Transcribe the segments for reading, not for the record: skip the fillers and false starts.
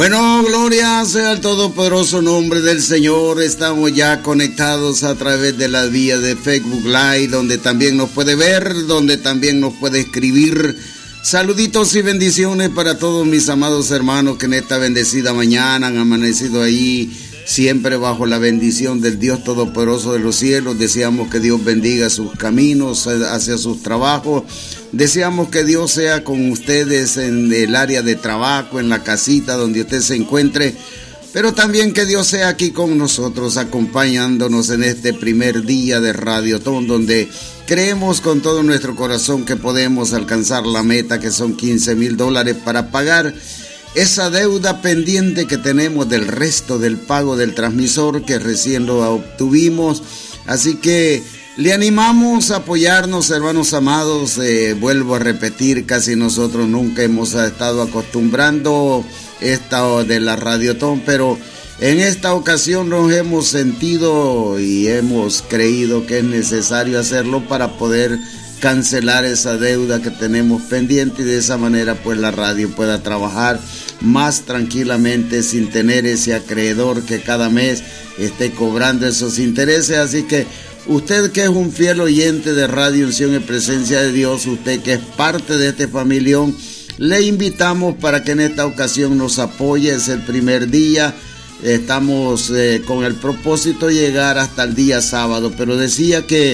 Bueno, gloria sea al todopoderoso nombre del Señor. Estamos ya conectados a través de la vía de Facebook Live, donde también nos puede ver, donde también nos puede escribir. Saluditos y bendiciones para todos mis amados hermanos que en esta bendecida mañana han amanecido ahí, siempre bajo la bendición del Dios Todopoderoso de los cielos. Deseamos que Dios bendiga sus caminos hacia sus trabajos. Deseamos que Dios sea con ustedes en el área de trabajo, en la casita donde usted se encuentre, pero también que Dios sea aquí con nosotros, acompañándonos en este primer día de Radiotón, donde creemos con todo nuestro corazón que podemos alcanzar la meta, que son $15,000 para pagar esa deuda pendiente que tenemos del resto del pago del transmisor que recién lo obtuvimos. Así que le animamos a apoyarnos, hermanos amados. Vuelvo a repetir, casi nosotros nunca hemos estado acostumbrando esta de la Radiotón, pero en esta ocasión nos hemos sentido y hemos creído que es necesario hacerlo para poder cancelar esa deuda que tenemos pendiente, y de esa manera pues la radio pueda trabajar más tranquilamente sin tener ese acreedor que cada mes esté cobrando esos intereses. Así que usted que es un fiel oyente de Radio Unción en Presencia de Dios, usted que es parte de este familión, le invitamos para que en esta ocasión nos apoye. Es el primer día, estamos con el propósito de llegar hasta el día sábado, pero decía que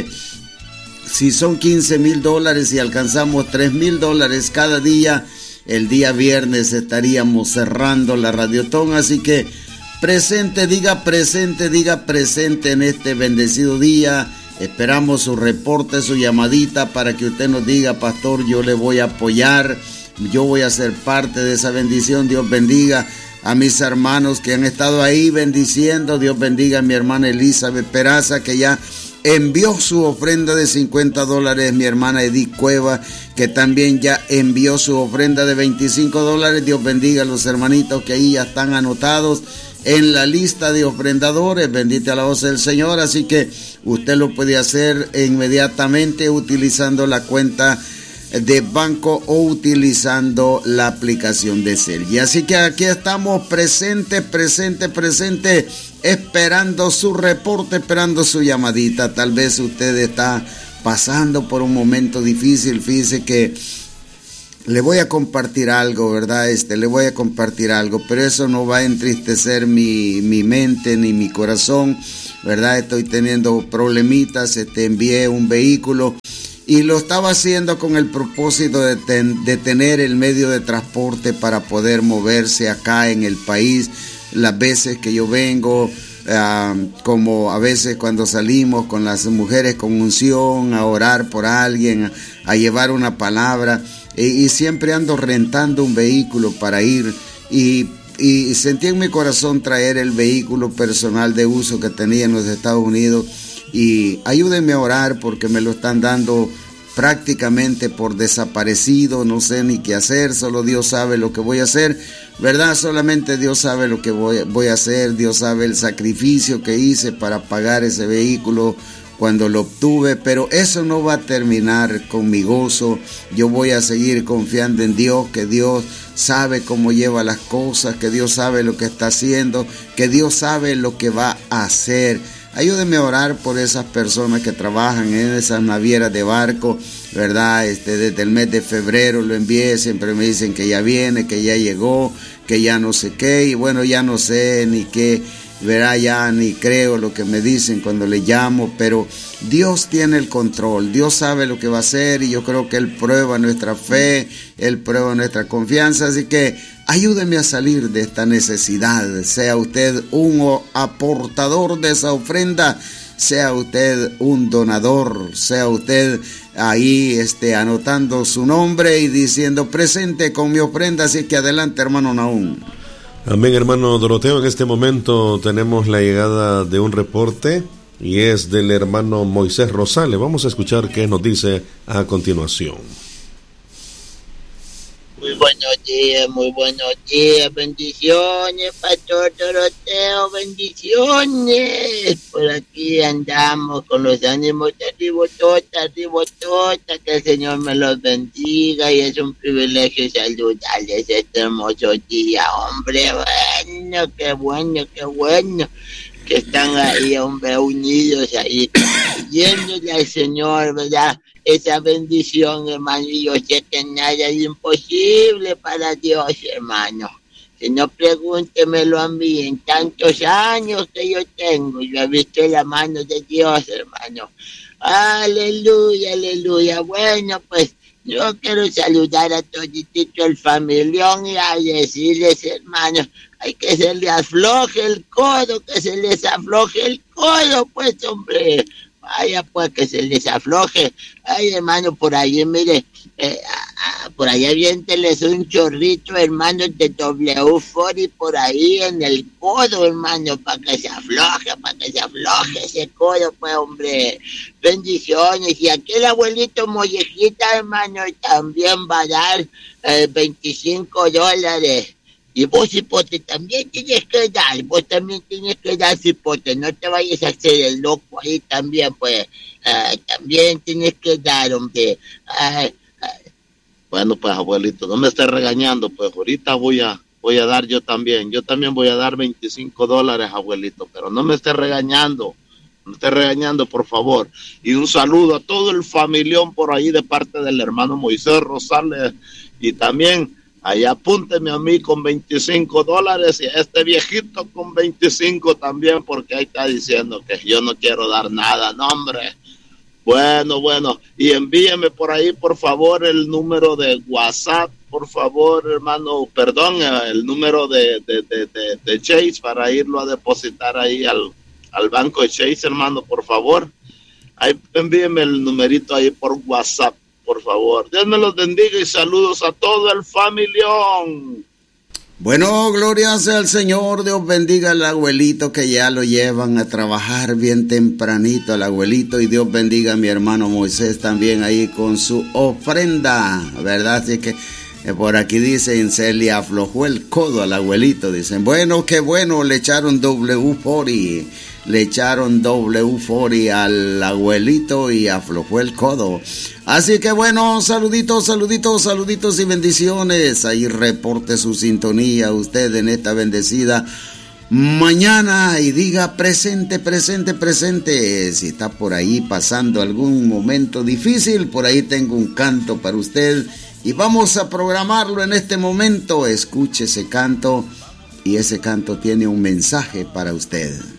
si son $15,000 y alcanzamos $3,000 cada día, el día viernes estaríamos cerrando la Radiotón. Así que presente, diga presente en este bendecido día. Esperamos su reporte, su llamadita para que usted nos diga: pastor, yo le voy a apoyar, yo voy a ser parte de esa bendición. Dios bendiga a mis hermanos que han estado ahí bendiciendo. Dios bendiga a mi hermana Elizabeth Peraza, que ya envió su ofrenda de $50. Mi hermana Edith Cueva, que también ya envió su ofrenda de $25. Dios bendiga a los hermanitos que ahí ya están anotados en la lista de ofrendadores. Bendita la voz del Señor. Así que usted lo puede hacer inmediatamente utilizando la cuenta de banco o utilizando la aplicación de Sergi. Así que aquí estamos presente, esperando su reporte, esperando su llamadita. Tal vez usted está pasando por un momento difícil. Fíjese que le voy a compartir algo, ¿verdad? Le voy a compartir algo, pero eso no va a entristecer mi mente ni mi corazón, ¿verdad? Estoy teniendo problemitas. Envié un vehículo y lo estaba haciendo con el propósito de tener el medio de transporte para poder moverse acá en el país. Las veces que yo vengo, como a veces cuando salimos con las mujeres con unción a orar por alguien, a llevar una palabra, y siempre ando rentando un vehículo para ir, y sentí en mi corazón traer el vehículo personal de uso que tenía en los Estados Unidos. Y ayúdenme a orar porque me lo están dando prácticamente por desaparecido. No sé ni qué hacer, solo Dios sabe lo que voy a hacer, ¿verdad? Solamente Dios sabe lo que voy a hacer. Dios sabe el sacrificio que hice para pagar ese vehículo cuando lo obtuve, pero eso no va a terminar con mi gozo. Yo voy a seguir confiando en Dios, que Dios sabe cómo lleva las cosas, que Dios sabe lo que está haciendo, que Dios sabe lo que va a hacer. Ayúdenme a orar por esas personas que trabajan en esas navieras de barco, ¿verdad? Desde el mes de febrero lo envié, siempre me dicen que ya viene, que ya llegó, que ya no sé qué, y bueno, ya no sé ni qué, ¿verdad? Ya ni creo lo que me dicen cuando le llamo, pero Dios tiene el control, Dios sabe lo que va a hacer, y yo creo que Él prueba nuestra fe, Él prueba nuestra confianza. Así que ayúdeme a salir de esta necesidad. Sea usted un aportador de esa ofrenda, sea usted un donador, sea usted ahí anotando su nombre y diciendo presente con mi ofrenda. Así que adelante, hermano Nahum. Amén, hermano Doroteo. En este momento tenemos la llegada de un reporte y es del hermano Moisés Rosales. Vamos a escuchar qué nos dice a continuación. Muy buenos días, bendiciones, Pastor Doroteo, bendiciones. Por aquí andamos con los ánimos de arribotota, que el Señor me los bendiga y es un privilegio saludarles este hermoso día, hombre, bueno, que están ahí, hombre, unidos ahí, yéndole al Señor, ¿verdad? Esa bendición, hermano, y yo sé que nada es imposible para Dios, hermano. Si no, pregúntemelo a mí, en tantos años que yo tengo, yo he visto la mano de Dios, hermano. Aleluya, aleluya. Bueno, pues yo quiero saludar a toditito el familión y a decirles, hermanos, hay que se les afloje el codo, pues, hombre. Vaya, pues, que se les afloje. Ay, hermano, por ahí, mire, por ahí aviénteles un chorrito, hermano, de W40 por ahí en el codo, hermano, para que se afloje ese codo, pues, hombre. Bendiciones. Y aquí el abuelito Mollejita, hermano, también va a dar $25. Y vos, cipote, también tienes que dar, cipote, no te vayas a hacer el loco ahí también, pues, también tienes que dar, hombre. Bueno, pues, abuelito, no me estés regañando, pues, ahorita voy a dar yo también voy a dar $25, abuelito, pero no me estés regañando, por favor. Y un saludo a todo el familión por ahí de parte del hermano Moisés Rosales, y también ahí apúnteme a mí con $25 y a este viejito con 25 también, porque ahí está diciendo que yo no quiero dar nada, no, hombre. Bueno, y envíeme por ahí, por favor, el número de WhatsApp, por favor, hermano, perdón, el número de Chase para irlo a depositar ahí al banco de Chase, hermano, por favor. Ahí envíeme el numerito ahí por WhatsApp, por favor. Dios me los bendiga y saludos a todo el familión. Bueno, gloria sea al Señor. Dios bendiga al abuelito que ya lo llevan a trabajar bien tempranito, al abuelito, y Dios bendiga a mi hermano Moisés también ahí con su ofrenda, ¿verdad? Así que por aquí dicen, se le aflojó el codo al abuelito, dicen. Bueno, qué bueno, le echaron W40 al abuelito y aflojó el codo. Así que bueno, saluditos y bendiciones. Ahí reporte su sintonía usted en esta bendecida mañana y diga presente. Si está por ahí pasando algún momento difícil, por ahí tengo un canto para usted y vamos a programarlo en este momento. Escuche ese canto y ese canto tiene un mensaje para usted.